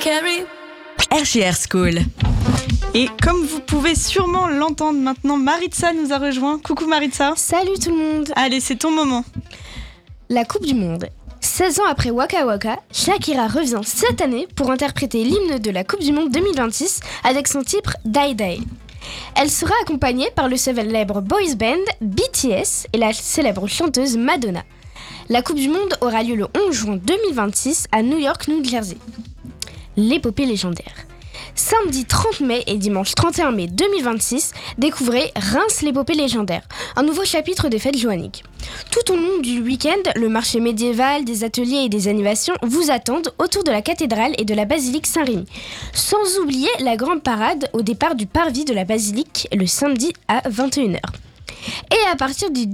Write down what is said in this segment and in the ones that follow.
carry. RJR School. Et comme vous pouvez sûrement l'entendre maintenant, Maritza nous a rejoint. Coucou Maritza. Salut tout le monde. Allez, c'est ton moment. La Coupe du Monde. 16 ans après Waka Waka, Shakira revient cette année pour interpréter l'hymne de la Coupe du Monde 2026 avec son titre Die Die. Elle sera accompagnée par le célèbre boys band BTS et la célèbre chanteuse Madonna. La Coupe du Monde aura lieu le 11 juin 2026 à New York, New Jersey. L'épopée légendaire. Samedi 30 mai et dimanche 31 mai 2026, découvrez Reims l'épopée légendaire, un nouveau chapitre des fêtes joanniques. Tout au long du week-end, le marché médiéval, des ateliers et des animations vous attendent autour de la cathédrale et de la basilique Saint-Rémy. Sans oublier la grande parade au départ du parvis de la basilique le samedi à 21h. Et à partir du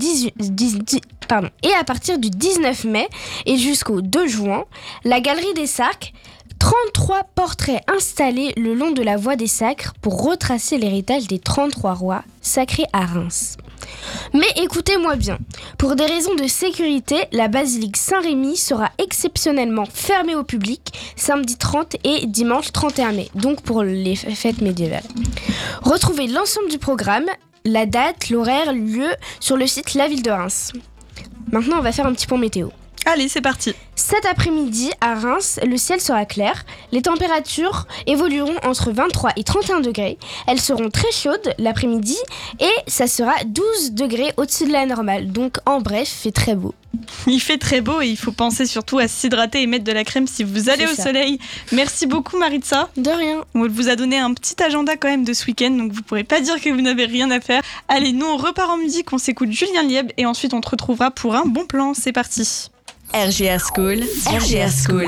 19 mai et jusqu'au 2 juin, la Galerie des Sacres, 33 portraits installés le long de la voie des Sacres pour retracer l'héritage des 33 rois sacrés à Reims. Mais écoutez-moi bien, pour des raisons de sécurité, la basilique Saint-Rémy sera exceptionnellement fermée au public samedi 30 et dimanche 31 mai, donc pour les fêtes médiévales. Retrouvez l'ensemble du programme, la date, l'horaire, le lieu sur le site La Ville de Reims. Maintenant, on va faire un petit point météo. Allez, c'est parti. Cet après-midi, à Reims, le ciel sera clair. Les températures évolueront entre 23 et 31 degrés. Elles seront très chaudes l'après-midi et ça sera 12 degrés au-dessus de la normale. Donc, en bref, il fait très beau. Il fait très beau et il faut penser surtout à s'hydrater et mettre de la crème si vous allez au soleil. Merci beaucoup Maritza. De rien. On vous a donné un petit agenda quand même de ce week-end, donc vous pourrez pas dire que vous n'avez rien à faire. Allez, nous on repart en musique, on s'écoute Julien Lieb et ensuite on te retrouvera pour un bon plan. C'est parti. RJR School. RJR School.